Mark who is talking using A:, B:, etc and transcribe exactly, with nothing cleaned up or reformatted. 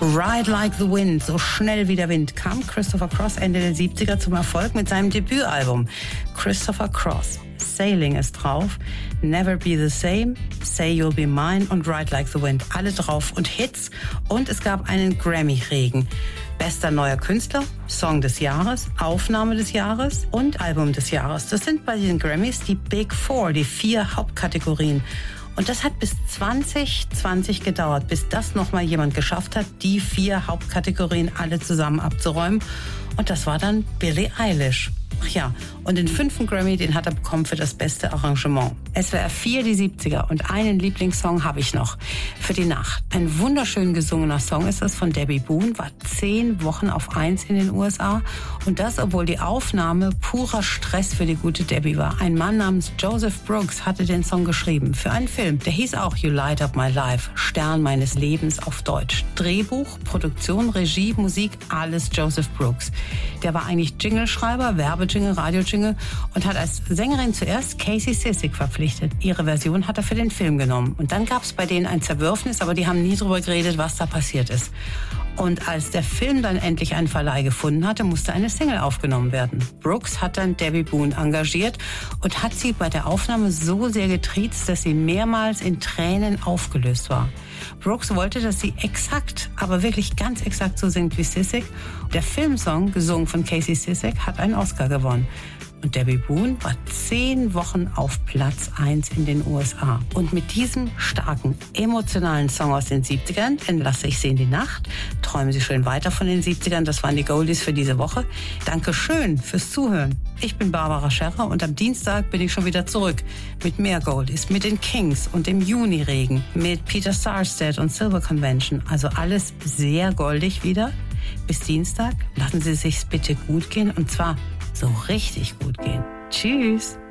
A: Ride Like the Wind, so schnell wie der Wind, kam Christopher Cross Ende der siebziger zum Erfolg mit seinem Debütalbum. Christopher Cross. Sailing ist drauf, Never Be the Same, Say You'll Be Mine und Ride Like the Wind. Alle drauf und Hits. Und es gab einen Grammy-Regen. Bester neuer Künstler, Song des Jahres, Aufnahme des Jahres und Album des Jahres. Das sind bei den Grammys die Big Four, die vier Hauptkategorien. Und das hat bis zwanzig zwanzig gedauert, bis das nochmal jemand geschafft hat, die vier Hauptkategorien alle zusammen abzuräumen. Und das war dann Billie Eilish. Ach ja, und den fünften Grammy, den hat er bekommen für das beste Arrangement. S W R vier, die siebziger. Und einen Lieblingssong habe ich noch. Für die Nacht. Ein wunderschön gesungener Song ist das von Debbie Boone. War zehn Wochen auf eins in den U S A. Und das, obwohl die Aufnahme purer Stress für die gute Debbie war. Ein Mann namens Joseph Brooks hatte den Song geschrieben. Für einen Film. Der hieß auch You Light Up My Life. Stern meines Lebens auf Deutsch. Drehbuch, Produktion, Regie, Musik, alles Joseph Brooks. Der war eigentlich Jingleschreiber, Werbejingle, Radiojingle und hat als Sängerin zuerst Casey Sissig verpflichtet. Ihre Version hat er für den Film genommen. Und dann gab es bei denen ein Zerwürfnis, aber die haben nie drüber geredet, was da passiert ist. Und als der Film dann endlich einen Verleih gefunden hatte, musste eine Single aufgenommen werden. Brooks hat dann Debbie Boone engagiert und hat sie bei der Aufnahme so sehr getriezt, dass sie mehrmals in Tränen aufgelöst war. Brooks wollte, dass sie exakt, aber wirklich ganz exakt so singt wie Sissig. Der Filmsong, gesungen von Casey Sissig, hat einen Oscar gewonnen. Und Debbie Boone war zehn Wochen auf Platz eins in den U S A. Und mit diesem starken, emotionalen Song aus den siebzigern entlasse ich Sie in die Nacht. Träumen Sie schön weiter von den siebzigern. Das waren die Goldies für diese Woche. Dankeschön fürs Zuhören. Ich bin Barbara Scherrer und am Dienstag bin ich schon wieder zurück mit mehr Goldies, mit den Kings und dem Juniregen, mit Peter Sarstedt und Silver Convention. Also alles sehr goldig wieder. Bis Dienstag lassen Sie es sich bitte gut gehen und zwar so richtig gut gehen. Tschüss.